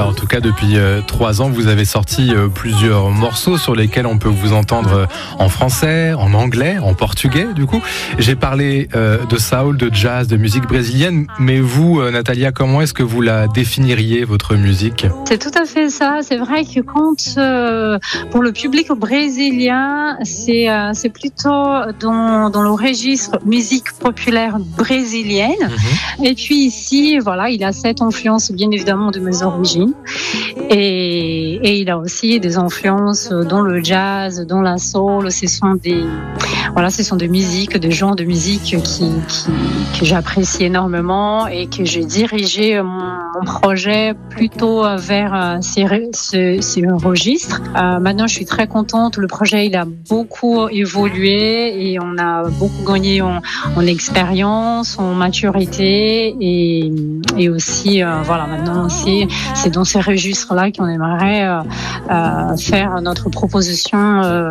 En tout cas, depuis 3 ans, vous avez sorti plusieurs morceaux sur lesquels on peut vous entendre en français, en anglais, en portugais, du coup. J'ai parlé de soul, de jazz, de musique brésilienne, mais vous, Natalia, comment est-ce que vous la définiriez, votre musique ? C'est tout à fait ça. C'est vrai que quand, pour le public brésilien, c'est plutôt dans le registre musique populaire brésilienne. Et puis ici, voilà, il a cette influence bien évidemment de mes origines. Et il a aussi des influences dans le jazz, dans la soul. Ce sont des musiques, des genres de musique que j'apprécie énormément et que j'ai dirigé mon projet plutôt vers ces registres. Maintenant, je suis très contente. Le projet, il a beaucoup évolué et on a beaucoup gagné en expérience, en maturité et aussi, maintenant aussi, c'est dans ces registres-là qu'on aimerait faire notre proposition